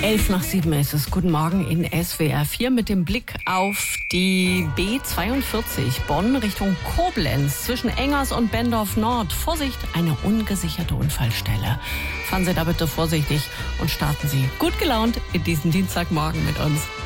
11:07 ist es. Guten Morgen in SWR 4 mit dem Blick auf die B42 Bonn Richtung Koblenz zwischen Engers und Bendorf Nord. Vorsicht, eine ungesicherte Unfallstelle. Fahren Sie da bitte vorsichtig und starten Sie gut gelaunt in diesen Dienstagmorgen mit uns.